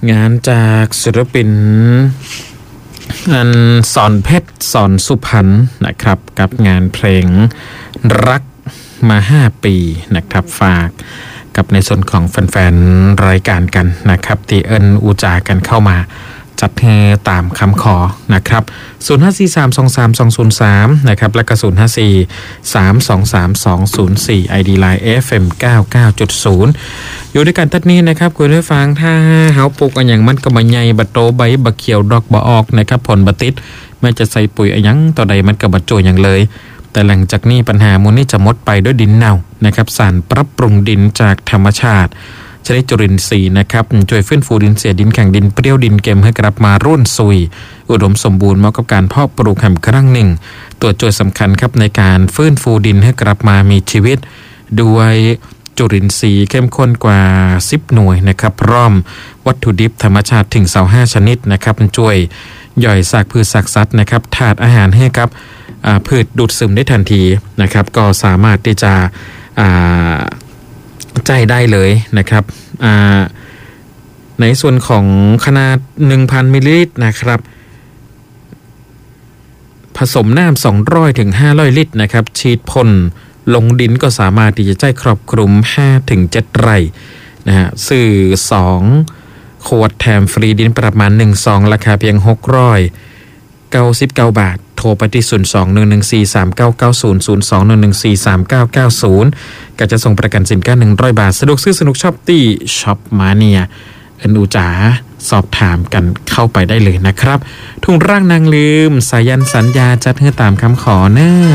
งานจากศิลปินอันสอนเพชรสอนสุพรรณนะครับกับงานเพลงรักมา5ปีนะครับฝากกับในส่วนของแฟนๆรายการกันนะครับที่เอิ้นอุจากันเข้ามาจัดให้ตามคำขอนะครับ0543232203นะครับและก็0543232204 ID Line FM 99.0อยู่ด้วยกันทัดนี้นะครับคุณผู้ฟังถ้าเฮาปลูกอันอย่างมันก็บ่ใหญ่บ่โตใบบ่เขียวดอกบ่ออกนะครับผลบ่ติดแม้จะใส่ปุ๋ยอันหยังต่อใดมันก็บ่โจอย่างเลยแต่หลังจากนี้ปัญหามูลนี้จะหมดไปด้วยดินเน่านะครับสารปรับปรุงดินจากธรรมชาติชนิดจุลินทรีย์นะครับช่วยฟื้นฟูดินเสียดินแข็งดินเปรี้ยวดินเค็มให้กลับมาร่วนซุยอุดมสมบูรณ์เหมาะกับการเพาะปลูกแห่งครั้งหนึ่งตัวช่วยสำคัญครับในการฟื้นฟูดินให้กลับมามีชีวิตด้วยจุลินทรีย์เข้มข้นกว่า10หน่วยนะครับพร้อมวัตถุดิบธรรมชาติถึง25ชนิดนะครับช่วยย่อยซากพืชซากสัตว์นะครับถาดอาหารให้กับพืชดูดซึมได้ทันทีนะครับก็สามารถที่จะใจได้เลยนะครับในส่วนของขนาด 1,000 มิลลิลิตรนะครับผสมน้ำ200 ถึง 500 ลิตรนะครับฉีดพ่นลงดินก็สามารถที่จะใจครอบคลุม 5 ถึง 7 ไร่นะฮะซื้อ2ขวดแถมฟรีดินประมาณ1ซองราคาเพียง699 บาทโทรไปที่02-114-3990 02-114-3990ก็จะส่งประกันสินค้า100 บาทสะดวกซื้อสนุกช็อปตี้ช็อปมาเนียเอิ้นอูจ๋าสอบถามกันเข้าไปได้เลยนะครับทุ่งร่างนางลืมสายันสัญญาจัดให้ตามคำขอเนอะ